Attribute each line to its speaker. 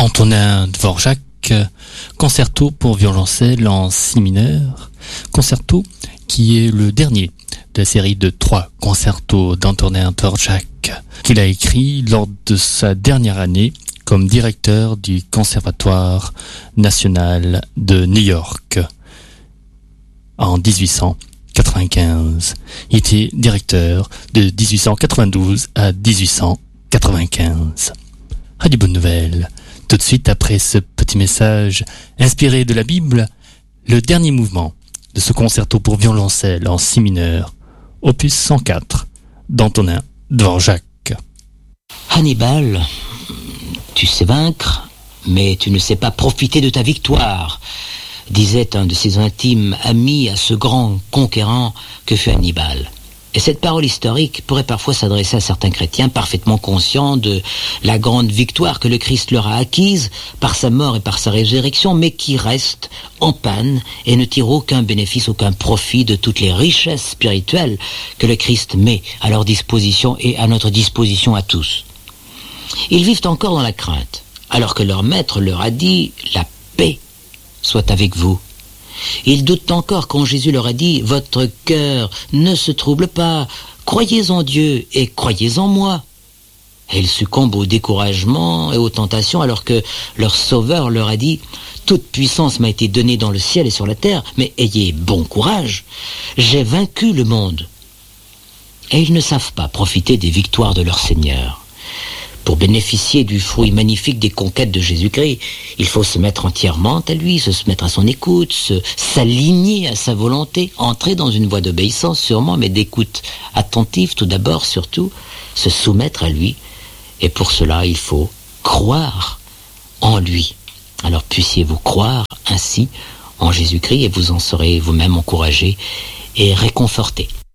Speaker 1: Antonin Dvorak, concerto pour violoncelle en si mineur, concerto qui est le dernier de la série de 3 concertos d'Antonin Dvorak qu'il a écrit lors de sa dernière année comme directeur du Conservatoire national de New York en 1895. Il était directeur de 1892 à 1895. Radio Bonne Nouvelle. Tout de suite après ce petit message inspiré de la Bible, le dernier mouvement de ce concerto pour violoncelle en si mineur, opus 104, d'Antonin Dvorak.
Speaker 2: Hannibal, tu sais vaincre, mais tu ne sais pas profiter de ta victoire, disait un de ses intimes amis à ce grand conquérant que fut Hannibal. Et cette parole historique pourrait parfois s'adresser à certains chrétiens parfaitement conscients de la grande victoire que le Christ leur a acquise par sa mort et par sa résurrection, mais qui restent en panne et ne tirent aucun bénéfice, aucun profit de toutes les richesses spirituelles que le Christ met à leur disposition et à notre disposition à tous. Ils vivent encore dans la crainte, alors que leur maître leur a dit « La paix soit avec vous ». Ils doutent encore quand Jésus leur a dit « Votre cœur ne se trouble pas, croyez en Dieu et croyez en moi ». Et ils succombent au découragement et aux tentations alors que leur Sauveur leur a dit « Toute puissance m'a été donnée dans le ciel et sur la terre, mais ayez bon courage, j'ai vaincu le monde ». Et ils ne savent pas profiter des victoires de leur Seigneur. Pour bénéficier du fruit magnifique des conquêtes de Jésus-Christ, il faut se mettre entièrement à lui, se mettre à son écoute, s'aligner à sa volonté, entrer dans une voie d'obéissance sûrement, mais d'écoute attentive tout d'abord, surtout, se soumettre à lui. Et pour cela, il faut croire en lui. Alors puissiez-vous croire ainsi en Jésus-Christ et vous en serez vous-même encouragé et réconforté.